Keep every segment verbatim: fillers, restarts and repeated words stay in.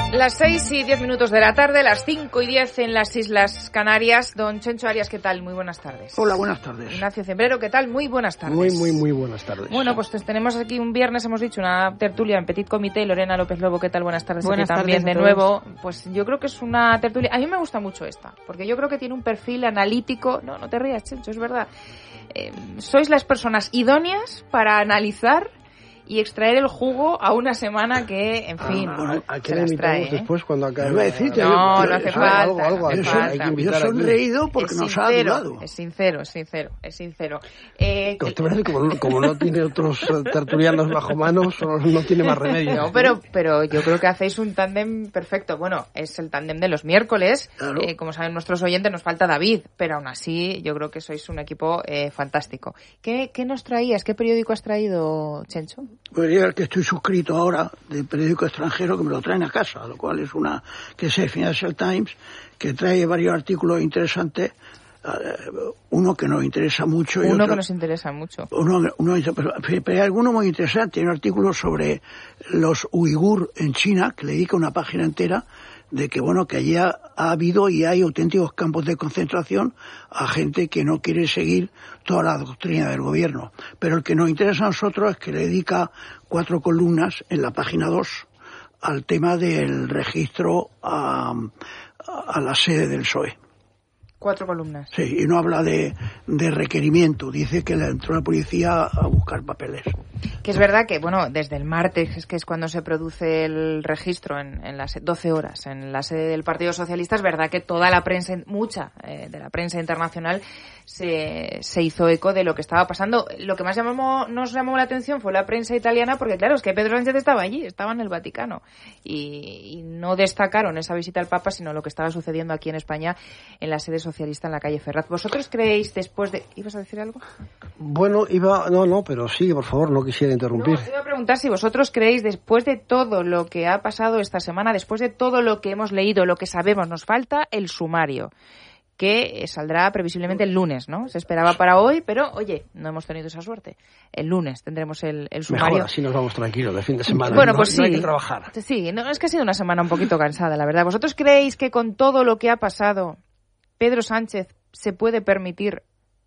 Las seis y diez minutos de la tarde, las cinco y diez en las Islas Canarias. Don Chencho Arias, ¿qué tal? Muy buenas tardes. Hola, buenas tardes. Ignacio Cembrero, ¿qué tal? Muy buenas tardes. Muy, muy, muy buenas tardes. Bueno, pues tenemos aquí un viernes, hemos dicho, una tertulia en Petit Comité. Lorena López Lobo, ¿qué tal? Buenas tardes. Buenas aquí también tardes de nuevo. Pues yo creo que es una tertulia... A mí me gusta mucho esta, porque yo creo que tiene un perfil analítico... No, no te rías, Chencho, es verdad. Eh, sois las personas idóneas para analizar y extraer el jugo a una semana que, en fin, ah, bueno, ¿a se las trae, ¿eh? después cuando acabe? Iba a decirte, no, yo, no hace eso, falta. Algo, algo, no hace eso, falta. hay que invitar Yo he sonreído porque es nos sincero, ha ayudado. Es sincero, es sincero, es sincero. Eh, Que usted parece como, como no tiene otros tertulianos bajo manos, no tiene más remedio. No, pero, pero yo creo que hacéis un tándem perfecto. Bueno, es el tándem de los miércoles. Claro. Eh, como saben nuestros oyentes, nos falta David, pero aún así yo creo que sois un equipo eh, fantástico. ¿Qué, ¿Qué nos traías? ¿Qué periódico has traído, Chencho? Pues ya que estoy suscrito ahora de periódico extranjero que me lo traen a casa, lo cual es una, que es el Financial Times, que trae varios artículos interesantes, uh, uno que nos interesa mucho. Y uno otro, que nos interesa mucho. Uno, uno, pero, pero hay alguno muy interesante, hay un artículo sobre los uigur en China, que le dedica una página entera, de que bueno, que allí ha, ha habido y hay auténticos campos de concentración a gente que no quiere seguir toda la doctrina del gobierno. Pero el que nos interesa a nosotros es que le dedica cuatro columnas en la página dos al tema del registro a, a la sede del P S O E. Cuatro columnas. Sí, y no habla de, de requerimiento, dice que le entró la policía a buscar papeles. Que es verdad que, bueno, desde el martes, es que es cuando se produce el registro en, en las doce horas en la sede del Partido Socialista, es verdad que toda la prensa, mucha eh, de la prensa internacional se, se hizo eco de lo que estaba pasando. Lo que más llamó, nos llamó la atención fue la prensa italiana, porque claro, es que Pedro Sánchez estaba allí, estaba en el Vaticano, y, y no destacaron esa visita al Papa, sino lo que estaba sucediendo aquí en España en la sede socialista en la calle Ferraz. ¿Vosotros creéis después de... ¿Ibas a decir algo? Bueno, iba... No, no, pero sigue, por favor, no quisiera interrumpir. No, te iba a preguntar si vosotros creéis, después de todo lo que ha pasado esta semana, después de todo lo que hemos leído, lo que sabemos, nos falta el sumario, que saldrá previsiblemente el lunes, ¿no? Se esperaba para hoy, pero, oye, no hemos tenido esa suerte. El lunes tendremos el, el sumario. Mejor, así nos vamos tranquilos, de fin de semana. Bueno, no, pues no sí. hay que trabajar. Sí, no, es que ha sido una semana un poquito cansada, la verdad. ¿Vosotros creéis que con todo lo que ha pasado, Pedro Sánchez se puede permitir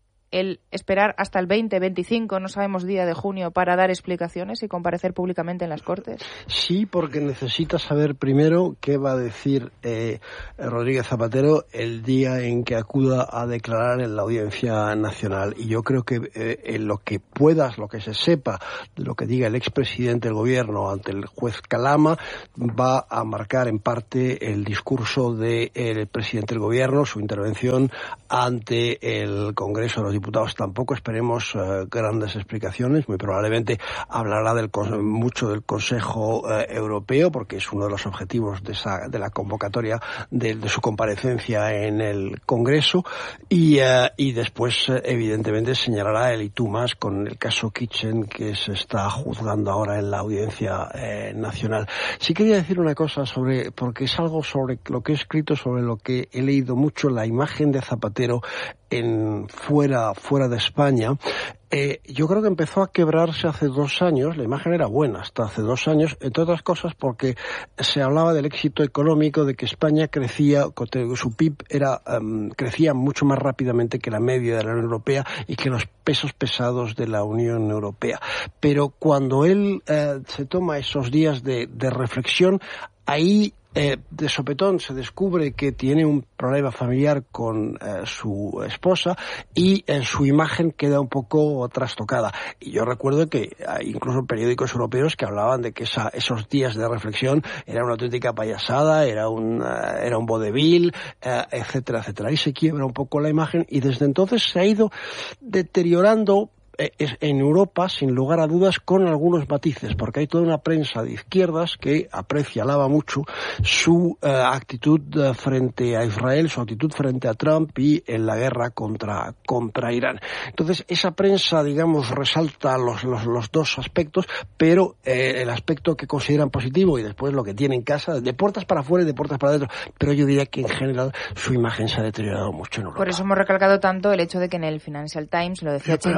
el esperar hasta el veinte, veinticinco, no sabemos día de junio, para dar explicaciones y comparecer públicamente en las Cortes? Sí, porque necesita saber primero qué va a decir eh, Rodríguez Zapatero el día en que acuda a declarar en la Audiencia Nacional. Y yo creo que eh, en lo que puedas, lo que se sepa de lo que diga el expresidente del Gobierno ante el juez Calama, va a marcar en parte el discurso del de presidente del Gobierno, su intervención ante el Congreso de los Diputados. Tampoco esperemos uh, grandes explicaciones, muy probablemente hablará del, mucho del Consejo uh, Europeo, porque es uno de los objetivos de, esa, de la convocatoria de, de su comparecencia en el Congreso, y, uh, y después uh, evidentemente señalará el y tú más con el caso Kitchen, que se está juzgando ahora en la Audiencia eh, Nacional. Sí quería decir una cosa sobre, porque es algo sobre lo que he escrito, sobre lo que he leído mucho, la imagen de Zapatero en fuera fuera de España. Eh, yo creo que empezó a quebrarse hace dos años, la imagen era buena hasta hace dos años, entre otras cosas porque se hablaba del éxito económico, de que España crecía, su P I B era um, crecía mucho más rápidamente que la media de la Unión Europea y que los pesos pesados de la Unión Europea. Pero cuando él eh, se toma esos días de, de reflexión, ahí Eh, de sopetón se descubre que tiene un problema familiar con eh, su esposa y eh, su imagen queda un poco trastocada. Y yo recuerdo que hay incluso periódicos europeos que hablaban de que esa, esos días de reflexión era una auténtica payasada, era un, uh, era un vodevil, uh, etcétera, etcétera. Ahí se quiebra un poco la imagen y desde entonces se ha ido deteriorando en Europa, sin lugar a dudas, con algunos matices, porque hay toda una prensa de izquierdas que aprecia, alaba mucho su uh, actitud uh, frente a Israel, su actitud frente a Trump y en la guerra contra, contra Irán. Entonces, esa prensa, digamos, resalta los, los, los dos aspectos, pero eh, el aspecto que consideran positivo y después lo que tiene en casa, de puertas para afuera y de puertas para adentro. Pero yo diría que en general su imagen se ha deteriorado mucho en Europa. Por eso hemos recalcado tanto el hecho de que en el Financial Times, lo decía Chencho, también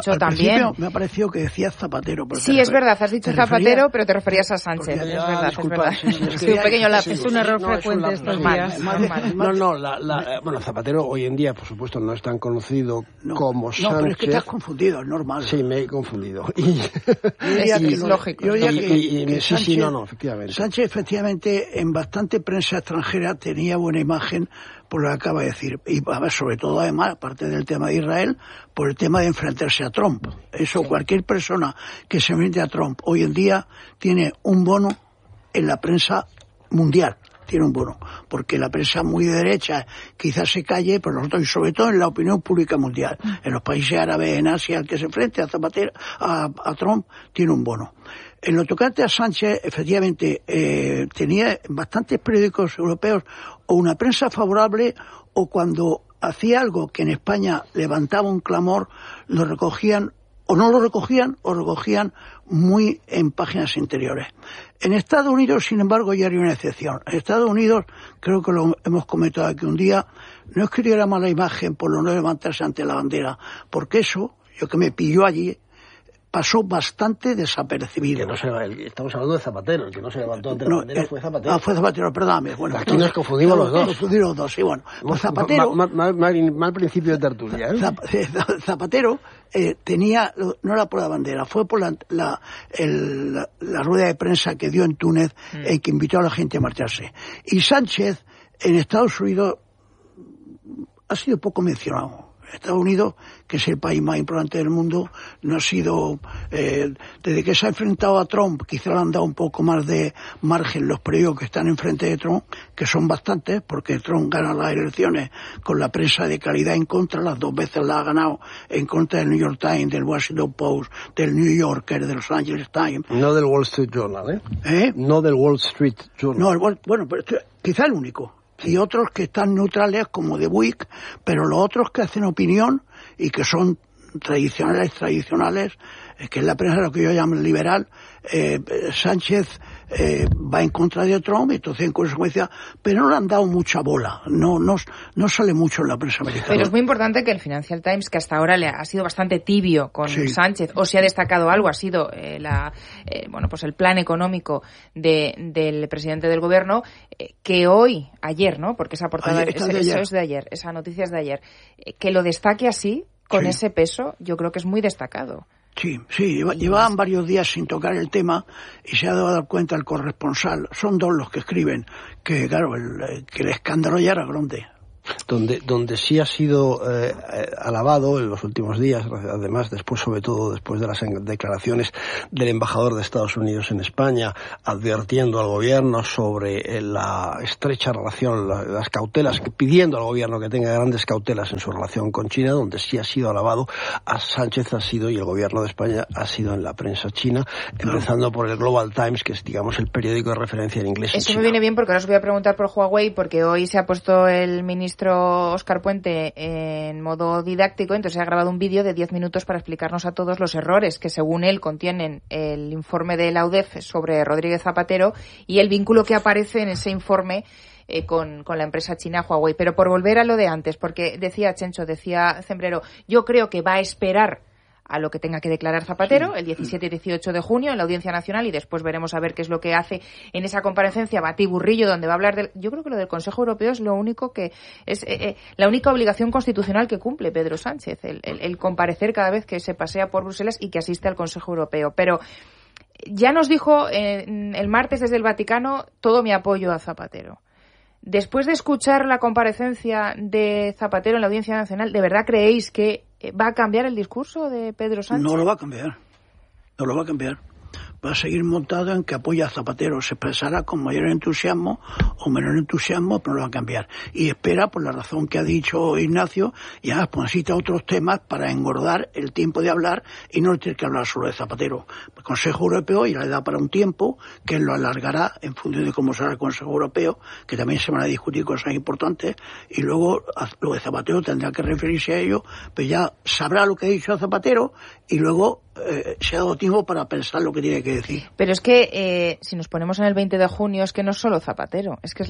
bien. Me ha parecido que decía Zapatero. Sí, es verdad, has dicho Zapatero, pero te referías a Sánchez. Es verdad, disculpa, es verdad. Sí, es sí, un pequeño lápiz. Es un error no, frecuente es un estos lapsus. días. Normal. No, no, la, la, bueno, Zapatero hoy en día, por supuesto, no es tan conocido no, como Sánchez. No, pero es que te has confundido, es normal. Sí, me he confundido. Y, es, y, es lógico. Yo diría que, y, y, que sí, Sánchez, sí, no, no, efectivamente. Sánchez, efectivamente, en bastante prensa extranjera tenía buena imagen por lo que acaba de decir. Y a ver, sobre todo, además, aparte del tema de Israel, por el tema de enfrentarse a Trump. Eso, cualquier persona que se enfrente a Trump hoy en día tiene un bono en la prensa mundial. Tiene un bono, porque la prensa muy de derecha quizás se calle, pero nosotros, y sobre todo en la opinión pública mundial, en los países árabes, en Asia, el que se enfrente a Zapatero, a, a Trump, tiene un bono. En lo tocante a Sánchez, efectivamente, eh, tenía bastantes periódicos europeos o una prensa favorable, o cuando hacía algo que en España levantaba un clamor, lo recogían, o no lo recogían, o recogían muy en páginas interiores. En Estados Unidos, sin embargo, ya haría una excepción. En Estados Unidos, creo que lo hemos comentado aquí un día, no es que diera mala imagen por lo no levantarse ante la bandera, porque eso, yo que me pilló allí, pasó bastante desapercibido. Que no se, el, estamos hablando de Zapatero, el que no se levantó ante la no, bandera eh, fue Zapatero. Ah, fue Zapatero, perdóname. Bueno, aquí nos confundimos los dos. Confundimos los dos, sí, bueno. Pues Zapatero... Mal, mal, mal, mal principio de tertulia, ¿eh? Zapatero eh, tenía, no era por la bandera, fue por la, la, el, la, la rueda de prensa que dio en Túnez, mm. en que invitó a la gente a marcharse. Y Sánchez, en Estados Unidos, ha sido poco mencionado. Estados Unidos, que es el país más importante del mundo, no ha sido, eh, desde que se ha enfrentado a Trump, quizá le han dado un poco más de margen los periódicos que están enfrente de Trump, que son bastantes, porque Trump gana las elecciones con la prensa de calidad en contra, las dos veces la ha ganado en contra del New York Times, del Washington Post, del New Yorker, de Los Angeles Times. No del Wall Street Journal, ¿eh? ¿Eh? No del Wall Street Journal. No, el, bueno, pero quizá el único. Y otros que están neutrales como The Week, pero los otros que hacen opinión y que son tradicionales, tradicionales, eh, que es la prensa lo que yo llamo liberal, eh, Sánchez eh, va en contra de Trump, entonces en consecuencia, pero no le han dado mucha bola, no, no, no sale mucho en la prensa americana. Pero es muy importante que el Financial Times, que hasta ahora le ha sido bastante tibio con sí. Sánchez, o si ha destacado algo, ha sido eh, la, eh, bueno, pues el plan económico de, del presidente del gobierno, eh, que hoy, ayer, ¿no? Porque esa portada ayer, es, de eso ayer. es de ayer, esa noticia es de ayer, eh, que lo destaque así, con sí. ese peso, yo creo que es muy destacado. Sí, sí, lleva, llevaban varios días sin tocar el tema y se ha dado a dar cuenta el corresponsal. Son dos los que escriben, que claro, el, que el escándalo ya era grande. Donde, donde sí ha sido eh, alabado en los últimos días, además, después, sobre todo después de las declaraciones del embajador de Estados Unidos en España, advirtiendo al gobierno sobre la estrecha relación, las cautelas, pidiendo al gobierno que tenga grandes cautelas en su relación con China, donde sí ha sido alabado a Sánchez, ha sido, y el gobierno de España ha sido en la prensa china, empezando por el Global Times, que es, digamos, el periódico de referencia en inglés. Eso me viene bien porque ahora os voy a preguntar por Huawei, porque hoy se ha puesto el ministro Óscar Puente en modo didáctico, entonces ha grabado un vídeo de diez minutos para explicarnos a todos los errores que según él contienen el informe de la U D E F sobre Rodríguez Zapatero y el vínculo que aparece en ese informe eh, con, con la empresa china Huawei. Pero por volver a lo de antes, porque decía Chencho, decía Cembrero, yo creo que va a esperar a lo que tenga que declarar Zapatero, sí. el diecisiete y dieciocho de junio en la Audiencia Nacional, y después veremos a ver qué es lo que hace en esa comparecencia batiburrillo donde va a hablar del... Yo creo que lo del Consejo Europeo es lo único que... es eh, eh, la única obligación constitucional que cumple Pedro Sánchez, el, el, el comparecer cada vez que se pasea por Bruselas y que asiste al Consejo Europeo. Pero ya nos dijo eh, el martes desde el Vaticano todo mi apoyo a Zapatero. Después de escuchar la comparecencia de Zapatero en la Audiencia Nacional, ¿de verdad creéis que va a cambiar el discurso de Pedro Sánchez? No lo va a cambiar, no lo va a cambiar. Va a seguir montado en que apoya a Zapatero. Se expresará con mayor entusiasmo o menor entusiasmo, pero no lo va a cambiar. Y espera, por la razón que ha dicho Ignacio, y además pues, necesita otros temas para engordar el tiempo de hablar y no tener que hablar solo de Zapatero. El Consejo Europeo ya le da para un tiempo, que él lo alargará en función de cómo será el Consejo Europeo, que también se van a discutir cosas importantes, y luego lo de Zapatero tendrá que referirse a ello, pero ya sabrá lo que ha dicho a Zapatero y luego eh, se ha dado tiempo para pensar lo que tiene que decir. Pero es que eh, si nos ponemos en el veinte de junio es que no es solo Zapatero, es que es la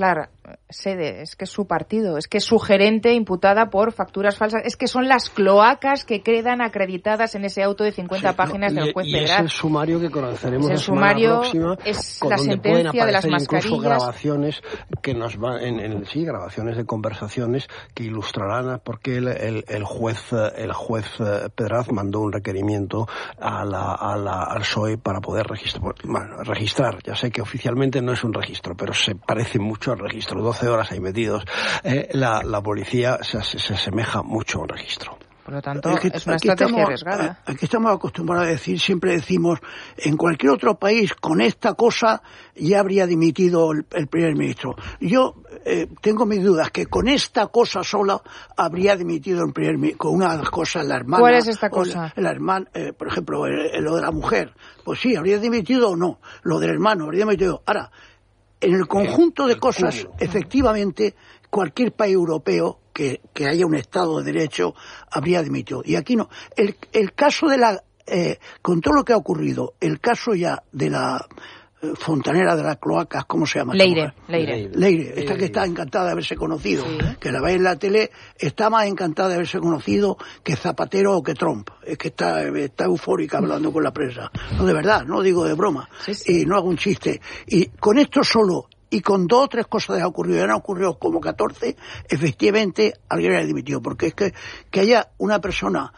sede, es que es su partido, es que es su gerente imputada por facturas falsas, es que son las cloacas que quedan acreditadas en ese auto de cincuenta sí, páginas no, del juez y, Pedraz. Y es el sumario que conoceremos es el la semana sumario, próxima, es la sentencia de las mascarillas. Incluso grabaciones que nos van, en, en, sí, grabaciones de conversaciones que ilustrarán por qué el, el, el juez, el juez Pedraz mandó un requerimiento a la, a la, al P S O E para poder registrar, bueno, registrar. Ya sé que oficialmente no es un registro, pero se parece mucho al registro. doce horas ahí metidos. Eh, la, la policía se, se asemeja mucho a un registro. Por lo tanto, es, que, es una estrategia estamos, arriesgada. Aquí estamos acostumbrados a decir, siempre decimos, en cualquier otro país con esta cosa ya habría dimitido el, el primer ministro. Yo eh, tengo mis dudas que con esta cosa sola habría dimitido el primer ministro, con una de las cosas, la hermana. ¿Cuál es esta cosa? La, la hermana, eh, por ejemplo, el, el, lo de la mujer. Pues sí, habría dimitido o no. Lo del hermano, habría dimitido. Ahora, en el conjunto de cosas, efectivamente, cualquier país europeo que, que haya un Estado de Derecho habría dimitido. Y aquí no. El, el caso de la, eh, con todo lo que ha ocurrido, el caso ya de la eh, fontanera de las cloacas, ¿cómo se llama? Leire, Leire. Leire, esta que está encantada de haberse conocido, sí. Que la ve en la tele, está más encantada de haberse conocido que Zapatero o que Trump. Es que está, está eufórica hablando con la prensa. No, de verdad, no digo de broma. Sí, sí. Y no hago un chiste. Y con esto solo, y con dos o tres cosas que han ocurrido, y han ocurrido como catorce, efectivamente alguien ha dimitido. Porque es que, que haya una persona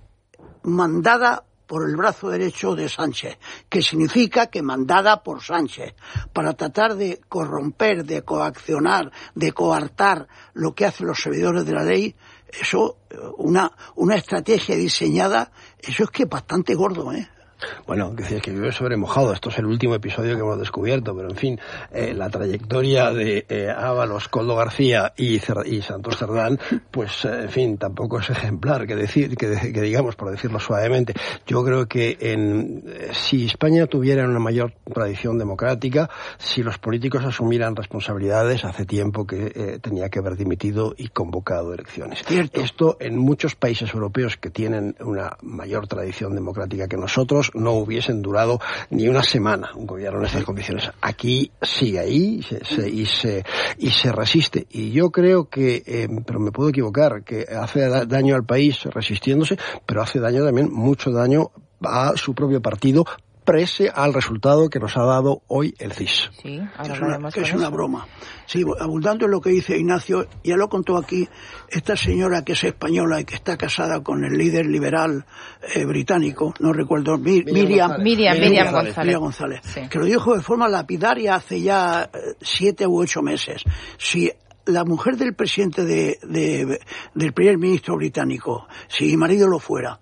mandada por el brazo derecho de Sánchez, que significa que mandada por Sánchez, para tratar de corromper, de coaccionar, de coartar lo que hacen los servidores de la ley, eso, una, una estrategia diseñada, eso es que es bastante gordo, ¿eh? Bueno, que es que llueve sobre mojado. Esto es el último episodio que hemos descubierto, pero en fin, eh, la trayectoria de eh, Ábalos, Koldo García y, Cer- y Santos Cerdán, pues, eh, en fin, tampoco es ejemplar, que decir, que, de- que digamos, por decirlo suavemente. Yo creo que en, eh, si España tuviera una mayor tradición democrática, si los políticos asumieran responsabilidades, hace tiempo que eh, tenía que haber dimitido y convocado elecciones. Cierto. Esto en muchos países europeos que tienen una mayor tradición democrática que nosotros no hubiesen durado ni una semana un gobierno en estas condiciones. Aquí sigue ahí se, se, y se y se resiste. Y yo creo que, eh, pero me puedo equivocar, que hace daño al país resistiéndose, pero hace daño también, mucho daño a su propio partido, prese al resultado que nos ha dado hoy el C I S. Sí, que es una, que es una broma. Sí, abundando en lo que dice Ignacio, ya lo contó aquí esta señora que es española y que está casada con el líder liberal eh, británico, no recuerdo, Mir, Miriam, Miriam, Miriam, Miriam González, Miriam González sí. Que lo dijo de forma lapidaria hace ya eh, siete u ocho meses. Si la mujer del presidente de, de, del primer ministro británico, si mi marido lo fuera,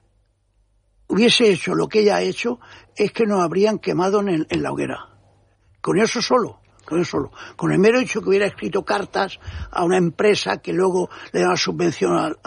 hubiese hecho lo que ella ha hecho, es que nos habrían quemado en, en la hoguera. Con eso solo, con eso solo. Con el mero hecho que hubiera escrito cartas a una empresa que luego le daba subvención al